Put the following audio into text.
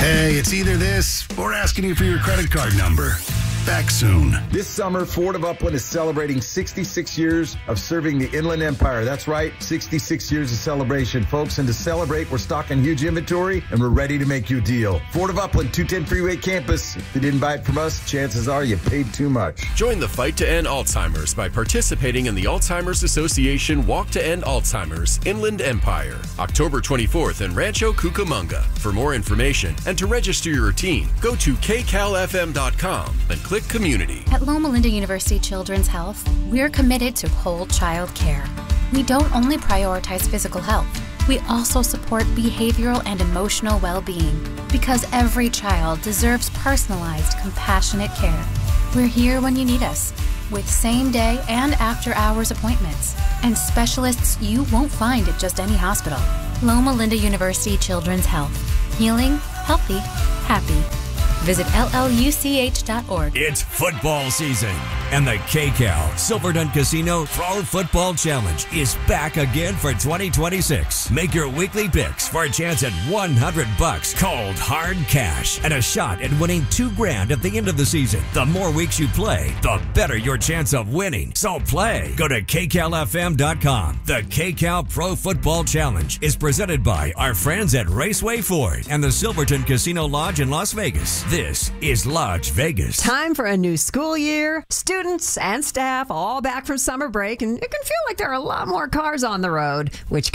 Hey, it's either this or asking you for your credit card number. Back soon. This summer, Ford of Upland is celebrating 66 years of serving the Inland Empire. That's right, 66 years of celebration, folks. And to celebrate, we're stocking huge inventory, and we're ready to make you a deal. Ford of Upland, 210 Freeway Campus. If you didn't buy it from us, chances are you paid too much. Join the fight to end Alzheimer's by participating in the Alzheimer's Association Walk to End Alzheimer's Inland Empire, October 24th in Rancho Cucamonga. For more information and to register your routine, go to kcalfm.com and click Community. At Loma Linda University Children's Health, we're committed to whole child care. We don't only prioritize physical health, we also support behavioral and emotional well-being, because every child deserves personalized, compassionate care. We're here when you need us, with same-day and after-hours appointments, and specialists you won't find at just any hospital. Loma Linda University Children's Health. Healing, healthy, happy. Visit LLUCH.org. It's football season, and the KCAL Silverton Casino Pro Football Challenge is back again for 2026. Make your weekly picks for a chance at $100 cold hard cash and a shot at winning $2,000 at the end of the season. The more weeks you play, the better your chance of winning. So play. Go to KCALFM.com. The KCAL Pro Football Challenge is presented by our friends at Raceway Ford and the Silverton Casino Lodge in Las Vegas. This is Lodge Vegas. Time for a new school year. Students and staff all back from summer break, and it can feel like there are a lot more cars on the road, which